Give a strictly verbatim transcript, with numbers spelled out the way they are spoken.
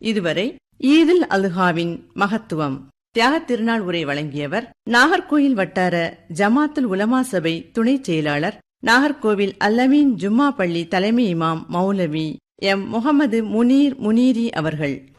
இதுவரை ஈதுல் அல்ஹாவின் மகத்துவம் தியாகத் திருநாள் உரை வழங்கியவர் நாகர்கோயில் வட்டார ஜமாத்துல் உலமா சபை துணை செயலாளர், நாகர்கோவில் அல்லமீன் ஜும்மா பள்ளி தலைமை இமாம் மௌலவி எம் முகமது முனீர் முனீரி அவர்கள்.